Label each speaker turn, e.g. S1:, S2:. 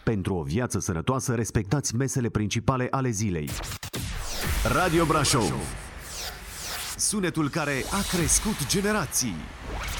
S1: Pentru o viață sănătoasă, respectați mesele principale ale zilei. Radio Brașov. Sunetul care a crescut generații.